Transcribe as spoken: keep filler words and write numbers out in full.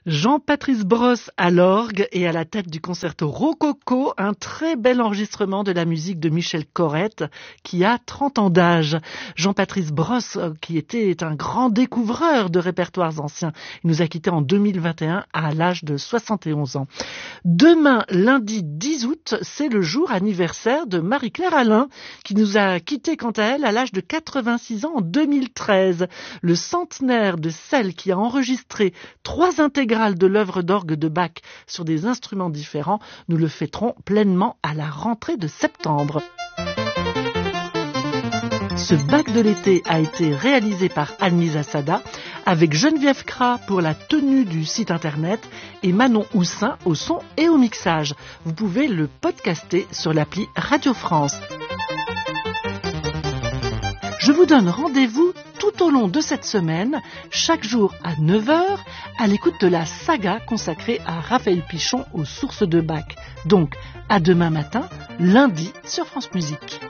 Jean-Patrice Brosse à l'orgue et à la tête du concerto Rococo, un très bel enregistrement de la musique de Michel Corrette qui a trente ans d'âge. Jean-Patrice Brosse, qui était un grand découvreur de répertoires anciens, il nous a quittés en deux mille vingt et un à l'âge de soixante et onze ans. Demain, lundi dix août, c'est le jour anniversaire de Marie-Claire Alain, qui nous a quittés quant à elle à l'âge de quatre-vingt-six ans en deux mille treize. Le centenaire de celle qui a enregistré trois intégrales de l'œuvre d'orgue de Bach sur des instruments différents, nous le fêterons pleinement à la rentrée de septembre. Ce Bach de l'été a été réalisé par Anne-Lisa Sada avec Geneviève Cras pour la tenue du site internet et Manon Houssin au son et au mixage. Vous pouvez le podcaster sur l'appli Radio France. Je vous donne rendez-vous tout au long de cette semaine, chaque jour à neuf heures, à l'écoute de la saga consacrée à Raphaël Pichon aux sources de Bach. Donc, à demain matin, lundi sur France Musique.